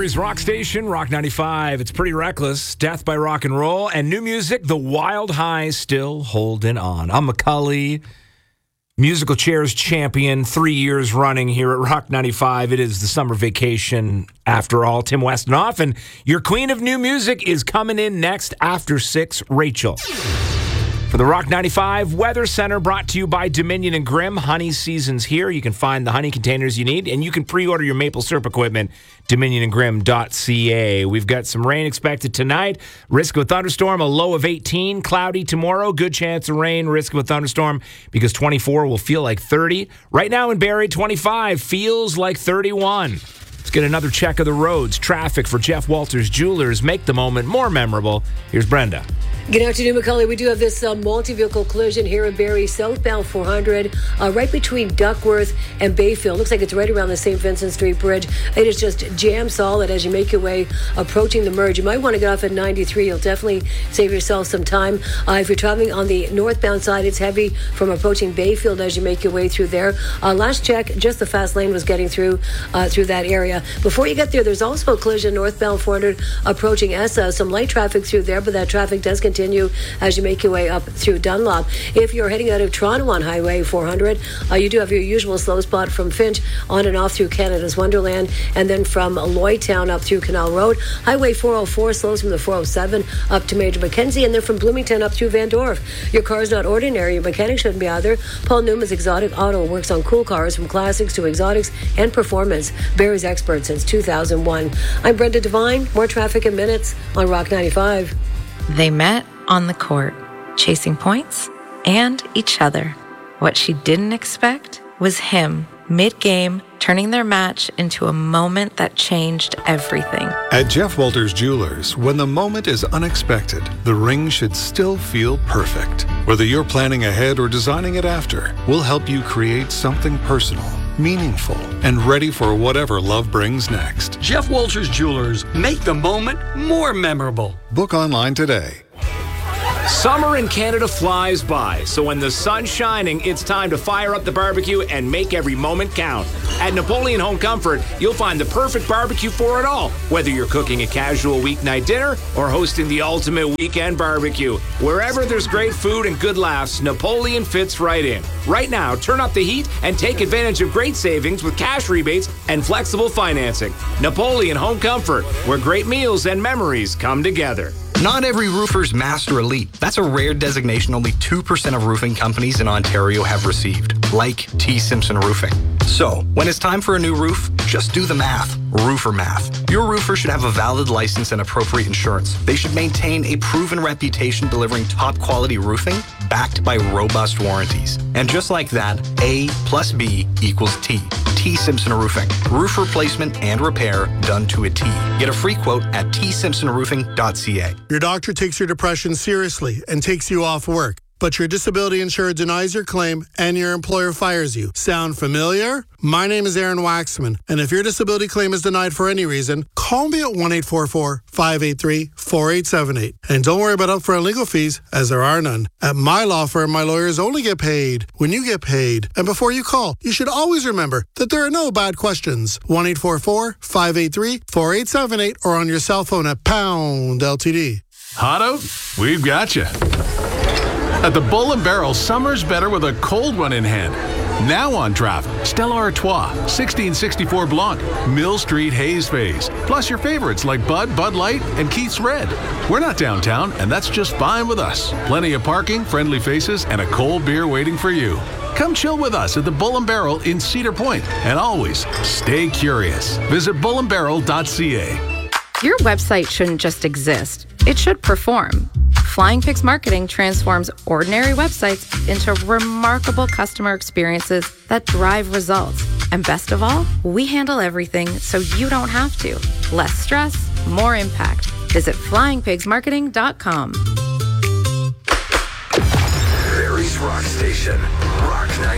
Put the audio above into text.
Barrie's rock station, Rock 95. It's Pretty Reckless, Death by Rock and Roll, and new music, The Wild High, Still Holding On. I'm McCully, musical chairs champion, 3 years running here at Rock 95. It is the summer vacation after all. Tim Westenoff, and your queen of new music is coming in next after 6, Rachel. For the Rock 95 Weather Center, brought to you by Dominion and Grimm. Honey season's here. You can find the honey containers you need, and you can pre-order your maple syrup equipment, dominionandgrimm.ca. We've got some rain expected tonight. Risk of a thunderstorm, a low of 18. Cloudy tomorrow, good chance of rain. Risk of a thunderstorm because 24 will feel like 30. Right now in Barrie, 25 feels like 31. Let's get another check of the roads. Traffic for Jeff Walters Jewelers. Make the moment more memorable. Here's Brenda. Good afternoon, McCully. We do have this multi-vehicle collision here in Barrie, southbound 400, right between Duckworth and Bayfield. Looks like it's right around the St. Vincent Street Bridge. It is just jam solid as you make your way approaching the merge. You might want to get off at 93. You'll definitely save yourself some time. If you're traveling on the northbound side, it's heavy from approaching Bayfield as you make your way through there. Last check, just the fast lane was getting through that area. Before you get there, there's also a collision northbound 400 approaching Essa. Some light traffic through there, but that traffic does continue as you make your way up through Dunlop. If you're heading out of Toronto on Highway 400, you do have your usual slow spot from Finch on and off through Canada's Wonderland, and then from Lloydtown up through Canal Road. Highway 404 slows from the 407 up to Major Mackenzie, and then from Bloomington up through Van Dorf. Your car's not ordinary. Your mechanic shouldn't be either. Paul Newman's Exotic Auto works on cool cars from classics to exotics and performance. Barrie's expert since 2001. I'm Brenda Devine. More traffic in minutes on Rock 95. They met on the court, chasing points and each other. What she didn't expect was him, mid-game, turning their match into a moment that changed everything. At Jeff Walters Jewelers, when the moment is unexpected, the ring should still feel perfect. Whether you're planning ahead or designing it after, we'll help you create something personal, meaningful, and ready for whatever love brings next. Jeff Walters Jewelers, make the moment more memorable. Book online today. Summer in Canada flies by, so when the sun's shining, it's time to fire up the barbecue and make every moment count. At Napoleon Home Comfort, you'll find the perfect barbecue for it all, whether you're cooking a casual weeknight dinner or hosting the ultimate weekend barbecue. Wherever there's great food and good laughs, Napoleon fits right in. Right now, turn up the heat and take advantage of great savings with cash rebates and flexible financing. Napoleon Home Comfort, where great meals and memories come together. Not every roofer's Master Elite. That's a rare designation only 2% of roofing companies in Ontario have received, like T. Simpson Roofing. So, when it's time for a new roof, just do the math. Roofer math. Your roofer should have a valid license and appropriate insurance. They should maintain a proven reputation delivering top quality roofing backed by robust warranties. And just like that, A plus B equals T. T. Simpson Roofing. Roof replacement and repair done to a T. Get a free quote at tsimpsonroofing.ca. Your doctor takes your depression seriously and takes you off work, but your disability insurer denies your claim and your employer fires you. Sound familiar? My name is Aaron Waxman, and if your disability claim is denied for any reason, call me at 1-844-583-4878. And don't worry about upfront legal fees, as there are none. At my law firm, my lawyers only get paid when you get paid. And before you call, you should always remember that there are no bad questions. 1-844-583-4878 or on your cell phone at pound LTD. Hot out? We've got you. At the Bull & Barrel, summer's better with a cold one in hand. Now on draft, Stella Artois, 1664 Blanc, Mill Street Haze Phase, plus your favorites like Bud Light, and Keith's Red. We're not downtown, and that's just fine with us. Plenty of parking, friendly faces, and a cold beer waiting for you. Come chill with us at the Bull & Barrel in Cedar Point, and always stay curious. Visit bullandbarrel.ca. Your website shouldn't just exist. It should perform. Flying Pigs Marketing transforms ordinary websites into remarkable customer experiences that drive results. And best of all, we handle everything so you don't have to. Less stress, more impact. Visit flyingpigsmarketing.com. Barrie's Rock Station, Rock 95.